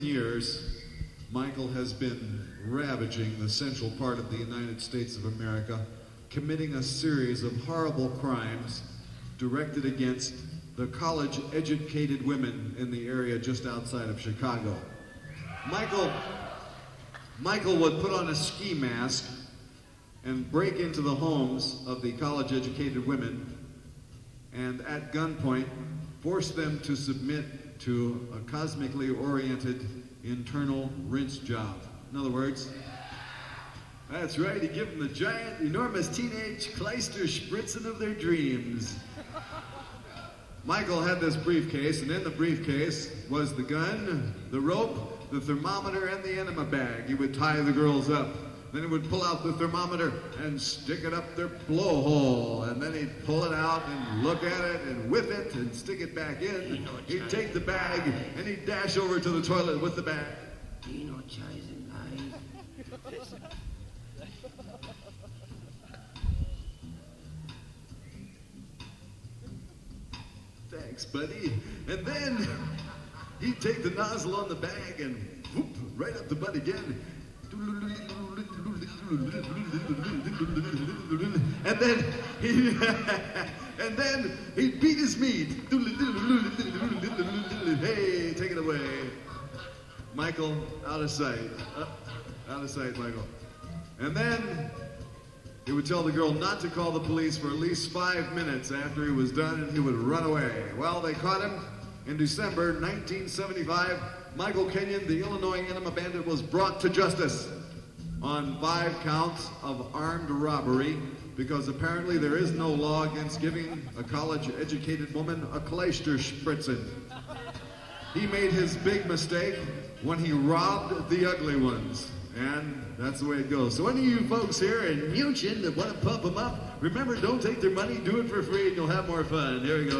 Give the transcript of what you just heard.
Years, Michael has been ravaging the central part of the United States of America, committing a series of horrible crimes directed against the college-educated women in the area just outside of Chicago. Michael would put on a ski mask and break into the homes of the college-educated women and at gunpoint force them to submit to a cosmically oriented internal rinse job. In other words, that's right, he give them the giant, enormous teenage Kleister spritzing of their dreams. Michael had this briefcase, and in the briefcase was the gun, the rope, the thermometer, and the enema bag. He would tie the girls up. Then he would pull out the thermometer and stick it up their blowhole. And then he'd pull it out and look at it and whip it and stick it back in. He'd take the bag and he'd dash over to the toilet with the bag. Thanks, buddy. And then he'd take the nozzle on the bag and whoop, right up the butt again. And then he beat his meat. Hey, take it away. Michael, out of sight. Out of sight, Michael. And then he would tell the girl not to call the police for at least 5 minutes after he was done, and he would run away. Well, they caught him in December 1975. Michael Kenyon, the Illinois enema bandit, was brought to justice on 5 counts of armed robbery because apparently there is no law against giving a college-educated woman a Kleister spritzing. He made his big mistake when he robbed the ugly ones, and that's the way it goes. So any of you folks here in Munchin that want to pump them up, remember, don't take their money, do it for free, and you'll have more fun. Here we go.